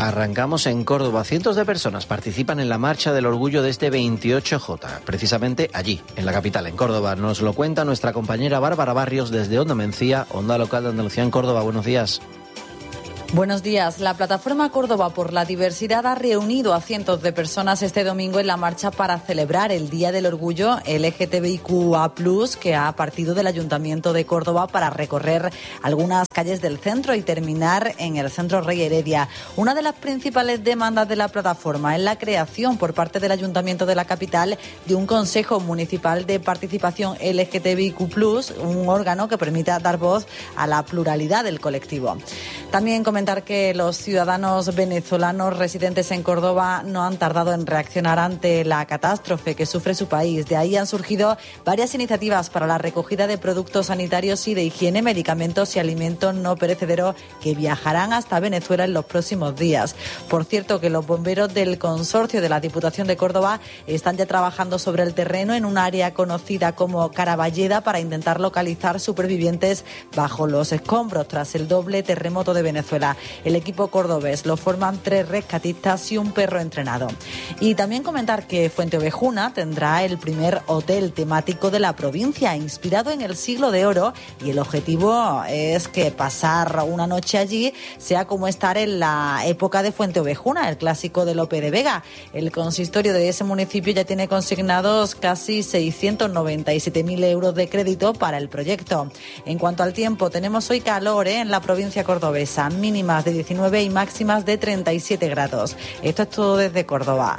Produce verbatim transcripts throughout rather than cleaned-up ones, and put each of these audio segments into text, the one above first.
Arrancamos en Córdoba. Cientos de personas participan en la Marcha del Orgullo de este veintiocho J, precisamente allí, en la capital, en Córdoba. Nos lo cuenta nuestra compañera Bárbara Barrios desde Onda Mencía, Onda Local de Andalucía en Córdoba. Buenos días. Buenos días. La Plataforma Córdoba por la Diversidad ha reunido a cientos de personas este domingo en la marcha para celebrar el Día del Orgullo L G T B I Q A plus, que ha partido del Ayuntamiento de Córdoba para recorrer algunas calles del centro y terminar en el Centro Rey Heredia. Una de las principales demandas de la plataforma es la creación por parte del Ayuntamiento de la capital de un Consejo Municipal de Participación L G T B I Q plus, un órgano que permita dar voz a la pluralidad del colectivo. También comentar que los ciudadanos venezolanos residentes en Córdoba no han tardado en reaccionar ante la catástrofe que sufre su país. De ahí han surgido varias iniciativas para la recogida de productos sanitarios y de higiene, medicamentos y alimentos no perecederos que viajarán hasta Venezuela en los próximos días. Por cierto, que los bomberos del consorcio de la Diputación de Córdoba están ya trabajando sobre el terreno en un área conocida como Caraballeda para intentar localizar supervivientes bajo los escombros tras el doble terremoto de Venezuela. El equipo cordobés lo forman tres rescatistas y un perro entrenado. Y también comentar que Fuenteovejuna tendrá el primer hotel temático de la provincia, inspirado en el Siglo de Oro, y el objetivo es que pasar una noche allí sea como estar en la época de Fuenteovejuna, el clásico de Lope de Vega. El consistorio de ese municipio ya tiene consignados casi seiscientos noventa y siete mil euros de crédito para el proyecto. En cuanto al tiempo, tenemos hoy calor ¿eh? en la provincia cordobesa, mínimas de diecinueve y máximas de treinta y siete grados. Esto es todo desde Córdoba.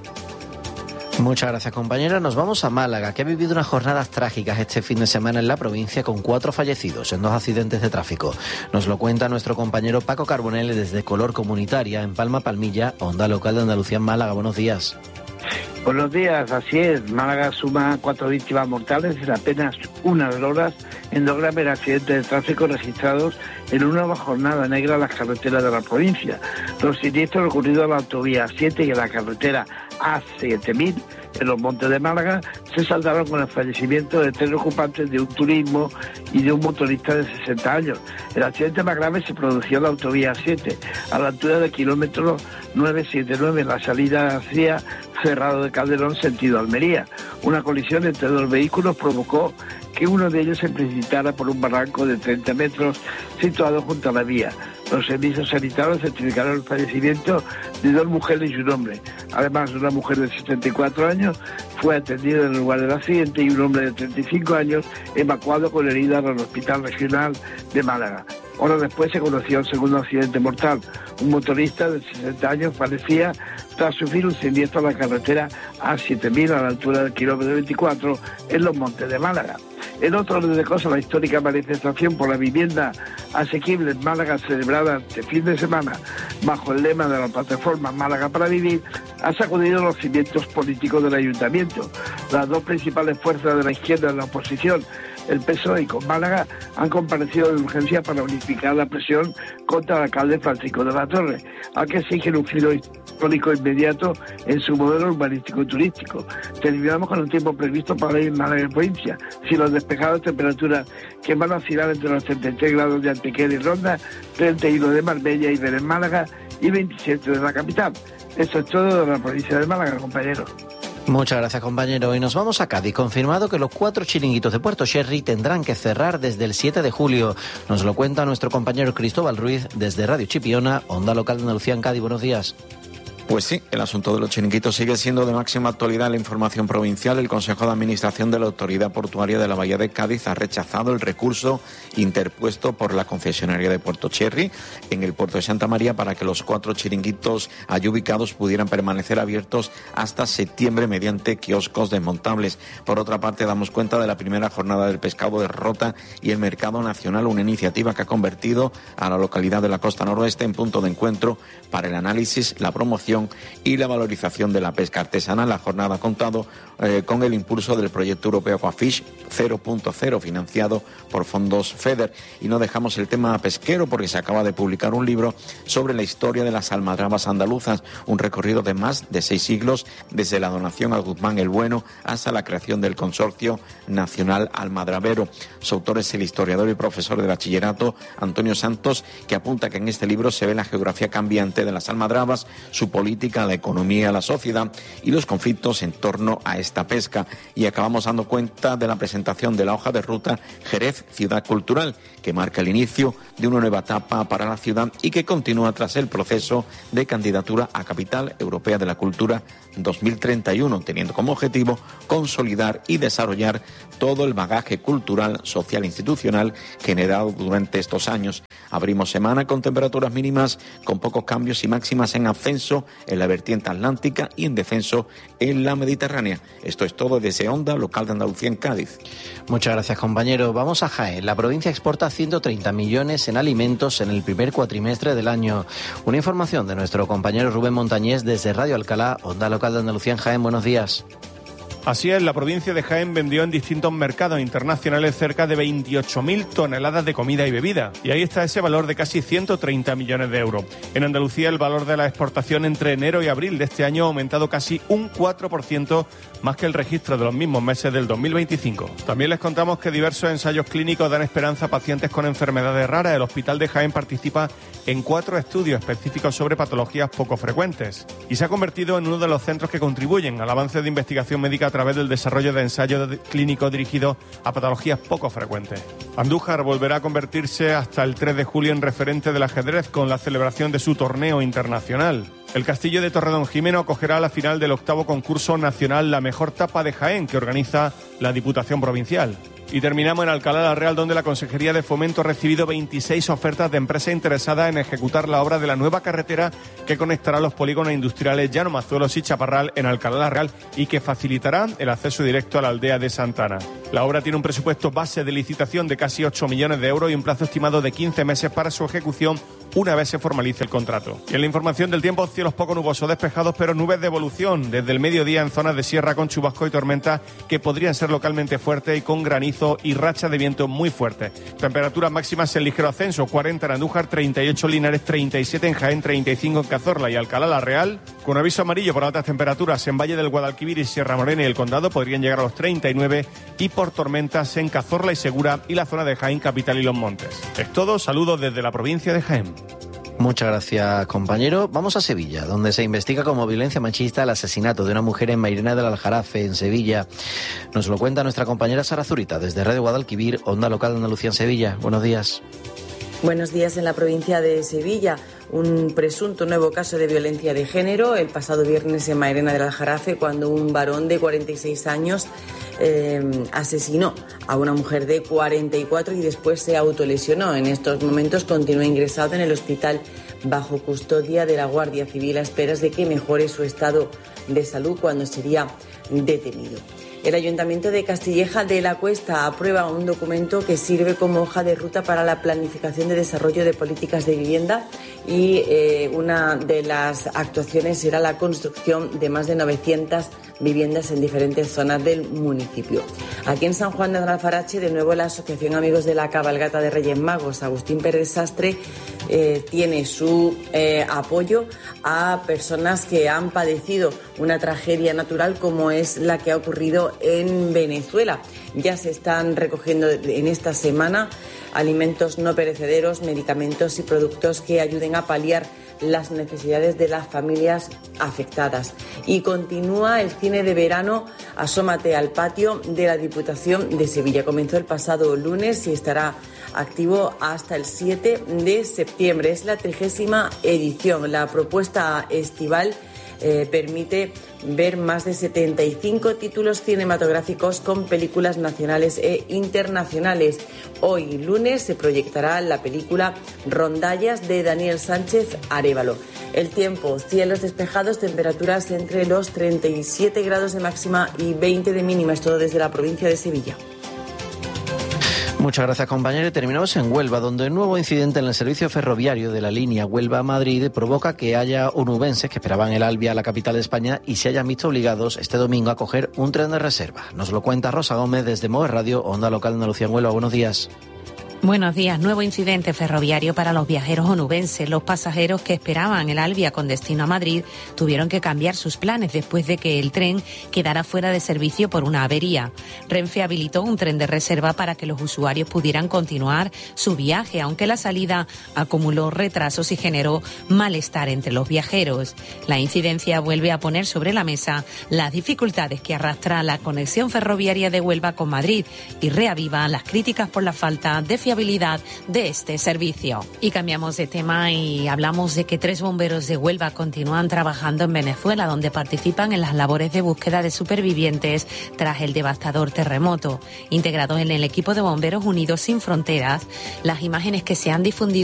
Muchas gracias, compañera. Nos vamos a Málaga, que ha vivido unas jornadas trágicas este fin de semana en la provincia con cuatro fallecidos en dos accidentes de tráfico. Nos lo cuenta nuestro compañero Paco Carbonell desde Color Comunitaria en Palma Palmilla, Onda Local de Andalucía en Málaga. Buenos días. Buenos días, así es. Málaga suma cuatro víctimas mortales en apenas unas horas en dos graves accidentes de tráfico registrados en una nueva jornada negra en las carreteras de la provincia. Los siniestros ocurridos en la autovía siete y en la carretera A siete mil en los Montes de Málaga se saldaron con el fallecimiento de tres ocupantes de un turismo y de un motorista de sesenta años. El accidente más grave se produjo en la autovía siete, a la altura del kilómetro novecientos setenta y nueve en la salida hacia Cerrado de Calderón, sentido Almería. Una colisión entre dos vehículos provocó que uno de ellos se precipitara por un barranco de treinta metros situado junto a la vía. Los servicios sanitarios certificaron el fallecimiento de dos mujeres y un hombre. Además, una mujer de setenta y cuatro años fue atendida en el lugar del accidente y un hombre de treinta y cinco años evacuado con heridas al Hospital Regional de Málaga. Horas después se conoció el segundo accidente mortal. Un motorista de sesenta años fallecía tras sufrir un siniestro en la carretera A siete mil a la altura del kilómetro veinticuatro en los Montes de Málaga. En otro orden de cosas, la histórica manifestación por la vivienda asequible en Málaga, celebrada este fin de semana bajo el lema de la plataforma Málaga para Vivir, ha sacudido los cimientos políticos del ayuntamiento. Las dos principales fuerzas de la izquierda en la oposición, el P S O E y con Málaga, han comparecido de urgencia para unificar la presión contra el alcalde Francisco de la Torre, al que exige un giro histórico inmediato en su modelo urbanístico y turístico. Terminamos con un tiempo previsto para ir en Málaga y provincia, sin los despejados, temperaturas que van a oscilar entre los treinta y tres grados de Antequera y Ronda, treinta y uno de Marbella y Ver en Málaga y veintisiete de la capital. Eso es todo de la provincia de Málaga, compañeros. Muchas gracias, compañero. Y nos vamos a Cádiz. Confirmado que los cuatro chiringuitos de Puerto Sherry tendrán que cerrar desde el siete de julio. Nos lo cuenta nuestro compañero Cristóbal Ruiz desde Radio Chipiona, Onda Local de Andalucía en Cádiz. Buenos días. Pues sí, el asunto de los chiringuitos sigue siendo de máxima actualidad en la información provincial. El Consejo de Administración de la Autoridad Portuaria de la Bahía de Cádiz ha rechazado el recurso interpuesto por la concesionaria de Puerto Cherry en el puerto de Santa María para que los cuatro chiringuitos allí ubicados pudieran permanecer abiertos hasta septiembre mediante kioscos desmontables. Por otra parte, damos cuenta de la primera jornada del pescado de Rota y el Mercado Nacional, una iniciativa que ha convertido a la localidad de la costa noroeste en punto de encuentro para el análisis, la promoción conservación y la valorización de la pesca artesanal. La jornada ha contado eh, con el impulso del proyecto europeo Aquafish cero punto cero, financiado por fondos FEDER. Y no dejamos el tema pesquero porque se acaba de publicar un libro sobre la historia de las almadrabas andaluzas, un recorrido de más de seis siglos, desde la donación a Guzmán el Bueno hasta la creación del Consorcio Nacional Almadrabero. Su autor es el historiador y profesor de bachillerato Antonio Santos, que apunta que en este libro se ve la geografía cambiante de las almadrabas, su política, la economía, la sociedad y los conflictos en torno a esta pesca. Y acabamos dando cuenta de la presentación de la hoja de ruta Jerez Ciudad Cultural, que marca el inicio de una nueva etapa para la ciudad y que continúa tras el proceso de candidatura a Capital Europea de la Cultura dos mil treinta y uno, teniendo como objetivo consolidar y desarrollar todo el bagaje cultural, social e institucional generado durante estos años. Abrimos semana con temperaturas mínimas con pocos cambios y máximas en ascenso en la vertiente atlántica y en descenso en la mediterránea. Esto es todo desde Onda Local de Andalucía en Cádiz. Muchas gracias, compañero. Vamos a Jaén. La provincia exporta ciento treinta millones en alimentos en el primer cuatrimestre del año. Una información de nuestro compañero Rubén Montañés desde Radio Alcalá, Onda Local de Andalucía en Jaén. Buenos días. Así es, la provincia de Jaén vendió en distintos mercados internacionales cerca de veintiocho mil toneladas de comida y bebida. Y ahí está ese valor de casi ciento treinta millones de euros. En Andalucía, el valor de la exportación entre enero y abril de este año ha aumentado casi un cuatro por ciento más que el registro de los mismos meses del dos mil veinticinco. También les contamos que diversos ensayos clínicos dan esperanza a pacientes con enfermedades raras. El Hospital de Jaén participa en cuatro estudios específicos sobre patologías poco frecuentes y se ha convertido en uno de los centros que contribuyen al avance de investigación médica a través del desarrollo de ensayos clínicos dirigidos a patologías poco frecuentes. Andújar volverá a convertirse hasta el tres de julio en referente del ajedrez con la celebración de su torneo internacional. El Castillo de Torredonjimeno acogerá la final del octavo concurso nacional La Mejor Tapa de Jaén, que organiza la Diputación Provincial. Y terminamos en Alcalá la Real, donde la Consejería de Fomento ha recibido veintiséis ofertas de empresas interesadas en ejecutar la obra de la nueva carretera que conectará los polígonos industriales Llano Mazuelos y Chaparral en Alcalá la Real y que facilitará el acceso directo a la aldea de Santana. La obra tiene un presupuesto base de licitación de casi ocho millones de euros y un plazo estimado de quince meses para su ejecución una vez se formalice el contrato. Y en la información del tiempo, cielos poco nubosos despejados, pero nubes de evolución desde el mediodía en zonas de sierra con chubasco y tormentas que podrían ser localmente fuertes y con granizo y rachas de viento muy fuertes. Temperaturas máximas en ligero ascenso, cuarenta en Andújar, treinta y ocho en Linares, treinta y siete en Jaén, treinta y cinco en Cazorla y Alcalá la Real, con aviso amarillo por altas temperaturas en Valle del Guadalquivir y Sierra Morena y el Condado podrían llegar a los treinta y nueve y por tormentas en Cazorla y Segura y la zona de Jaén Capital y Los Montes. Es todo, saludos desde la provincia de Jaén. Muchas gracias, compañero. Vamos a Sevilla, donde se investiga como violencia machista el asesinato de una mujer en Mairena del Aljarafe, en Sevilla. Nos lo cuenta nuestra compañera Sara Zurita, desde Radio Guadalquivir, Onda Local de Andalucía en Sevilla. Buenos días. Buenos días. En la provincia de Sevilla, un presunto nuevo caso de violencia de género el pasado viernes en Mairena del Aljarafe, cuando un varón de cuarenta y seis años eh, asesinó a una mujer de cuarenta y cuatro y después se autolesionó. En estos momentos continúa ingresado en el hospital bajo custodia de la Guardia Civil a esperas de que mejore su estado de salud cuando sería detenido. El Ayuntamiento de Castilleja de la Cuesta aprueba un documento que sirve como hoja de ruta para la planificación de desarrollo de políticas de vivienda y eh, una de las actuaciones será la construcción de más de novecientas viviendas en diferentes zonas del municipio. Aquí en San Juan de Alfarache, de nuevo la Asociación Amigos de la Cabalgata de Reyes Magos, Agustín Pérez Sastre, eh, tiene su eh, apoyo a personas que han padecido una tragedia natural como es la que ha ocurrido en Venezuela. Ya se están recogiendo en esta semana alimentos no perecederos, medicamentos y productos que ayuden a paliar las necesidades de las familias afectadas. Y continúa el cine de verano Asómate al patio de la Diputación de Sevilla. Comenzó el pasado lunes y estará activo hasta el siete de septiembre. Es la trigésima edición. La propuesta estival Eh, permite ver más de setenta y cinco títulos cinematográficos con películas nacionales e internacionales. Hoy, lunes, se proyectará la película Rondallas de Daniel Sánchez Arévalo. El tiempo, cielos despejados, temperaturas entre los treinta y siete grados de máxima y veinte de mínima. Es todo desde la provincia de Sevilla. Muchas gracias, compañero. Y terminamos en Huelva, donde el nuevo incidente en el servicio ferroviario de la línea Huelva-Madrid provoca que haya onubenses que esperaban el Alvia a la capital de España y se hayan visto obligados este domingo a coger un tren de reserva. Nos lo cuenta Rosa Gómez desde Mover Radio, Onda Local de Andalucía en Huelva. Buenos días. Buenos días. Nuevo incidente ferroviario para los viajeros onubenses. Los pasajeros que esperaban el Alvia con destino a Madrid tuvieron que cambiar sus planes después de que el tren quedara fuera de servicio por una avería. Renfe habilitó un tren de reserva para que los usuarios pudieran continuar su viaje, aunque la salida acumuló retrasos y generó malestar entre los viajeros. La incidencia vuelve a poner sobre la mesa las dificultades que arrastra la conexión ferroviaria de Huelva con Madrid y reaviva las críticas por la falta de fiabilidad de este servicio. Y cambiamos de tema y hablamos de que tres bomberos de Huelva continúan trabajando en Venezuela, donde participan en las labores de búsqueda de supervivientes tras el devastador terremoto. Integrados en el equipo de Bomberos Unidos Sin Fronteras, las imágenes que se han difundido